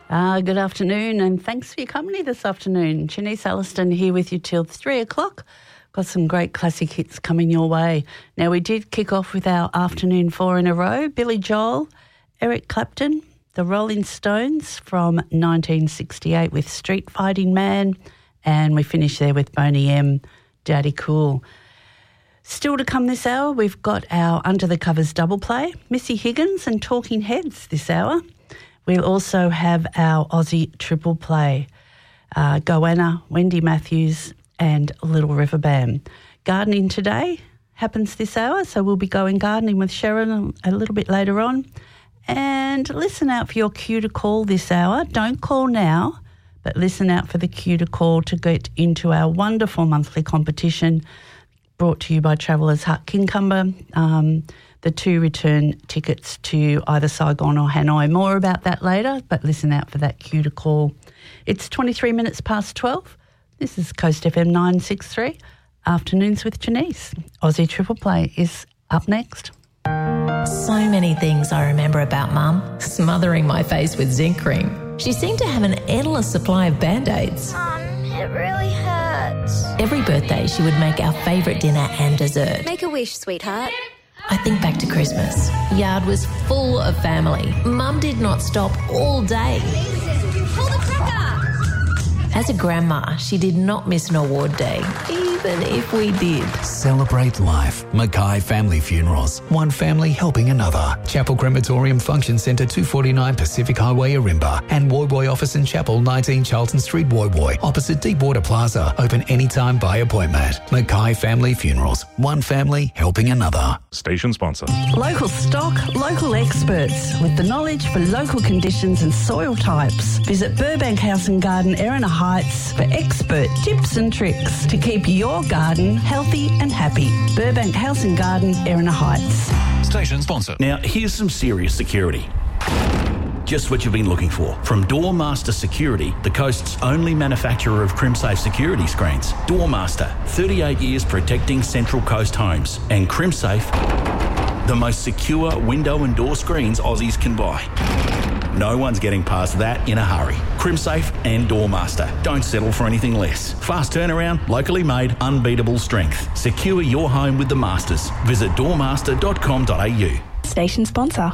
Good afternoon, and thanks for your company this afternoon. Janice Alliston here with you till 3 o'clock. Got some great classic hits coming your way. Now, we did kick off with our afternoon 4 in a row. Billy Joel, Eric Clapton, the Rolling Stones from 1968 with Street Fighting Man, and we finished there with Boney M, Daddy Cool. Still to come this hour, we've got our Under the Covers double play, Missy Higgins and Talking Heads this hour. We'll also have our Aussie triple play, Goanna, Wendy Matthews and Little River Band. Gardening today happens this hour, so we'll be going gardening with Sharon a little bit later on. And listen out for your cue to call this hour. Don't call now, but listen out for the cue to call to get into our wonderful monthly competition brought to you by Travellers Hut Kincumber. The 2 return tickets to either Saigon or Hanoi. More about that later, but listen out for that cue to call. It's 23 minutes past 12. This is Coast FM 963, Afternoons with Janice. Aussie Triple Play is up next. So many things I remember about Mum. Smothering my face with zinc cream. She seemed to have an endless supply of Band-Aids. Mum, it really hurts. Every birthday she would make our favourite dinner and dessert. Make a wish, sweetheart. I think back to Christmas. Yard was full of family. Mum did not stop all day. Pull the cracker! As a grandma, she did not miss an award day, even if we did. Celebrate life. Mackay Family Funerals. One family helping another. Chapel Crematorium Function Centre, 249 Pacific Highway, Arimba. And Woiwoi Office and Chapel, 19 Charlton Street, Woiwoi. Opposite Deepwater Plaza. Open anytime by appointment. Mackay Family Funerals. One family helping another. Station sponsor. Local stock, local experts with the knowledge for local conditions and soil types. Visit Burbank House and Garden, Erina Heights for expert tips and tricks to keep your garden healthy and happy. Burbank House and Garden, Erina Heights. Station sponsor. Now, here's some serious security. Just what you've been looking for. From Doormaster Security, the coast's only manufacturer of CrimSafe security screens. Doormaster, 38 years protecting Central Coast homes. And CrimSafe, the most secure window and door screens Aussies can buy. No one's getting past that in a hurry. CrimSafe and Doormaster. Don't settle for anything less. Fast turnaround, locally made, unbeatable strength. Secure your home with the Masters. Visit doormaster.com.au. Station sponsor.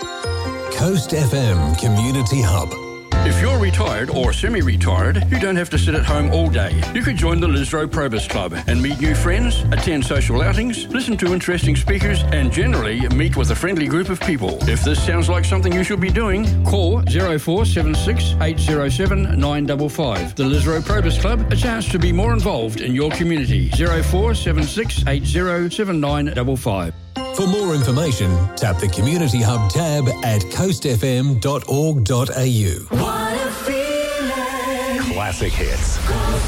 Coast FM Community Hub. If you're retired or semi-retired, you don't have to sit at home all day. You could join the Lisro Probus Club and meet new friends, attend social outings, listen to interesting speakers, and generally meet with a friendly group of people. If this sounds like something you should be doing, call 0476 807 955. The Lisro Probus Club, a chance to be more involved in your community. 0476 807 955. For more information, tap the Community Hub tab at coastfm.org.au. Classic hits.